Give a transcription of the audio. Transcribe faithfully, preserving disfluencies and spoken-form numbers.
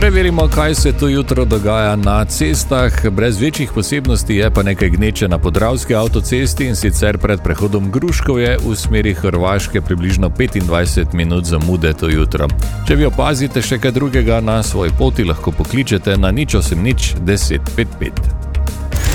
Preverimo, kaj se to jutro dogaja na cestah. Brez večjih posebnosti je pa nekaj gneče na podravski avtocesti, in sicer pred prehodom Gruškovje v smeri Hrvaške približno petindvajset minut zamude to jutro. Če vi opazite še kaj drugega na svoji poti, lahko pokličete na nič osem nič deset pet pet.